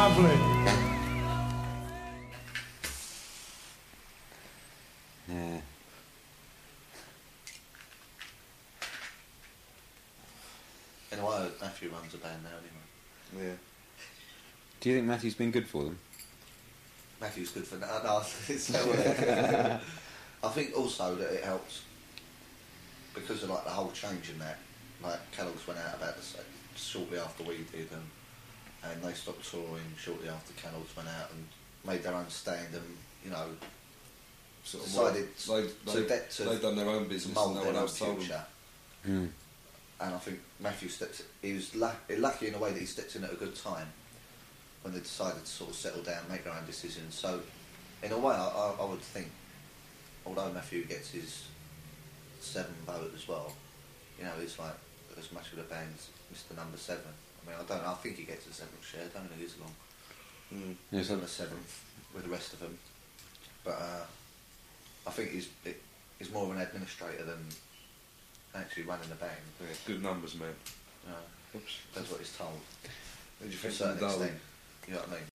Lovely. Yeah. Anyway, Matthew runs a band now anyway. Yeah. Do you think Matthew's been good for them? Matthew's good for that. No, I think also that it helps because of like the whole change in that. Like Kellogg's went out about shortly after we did, and they stopped touring shortly after Kellogg's went out and made their own stand, and you know, Sort of decided they've done their own business and mould no their one own else told them. future. Mm. And I think Matthew he was lucky in a way that he stepped in at a good time when they decided to sort of settle down, make their own decisions. So, in a way, I would think, although Matthew gets his 7 vote as well, you know, he's like as much of the band as Mr. Number 7. I mean, I don't know, I think he gets a 7th share, I don't know who's along. Yeah, He's so on the 7th with the rest of them. But I think he's more of an administrator than actually running the band. Yeah, good numbers, man. That's what he's told. What do you To a think certain of Darwin? extent. You know what I mean?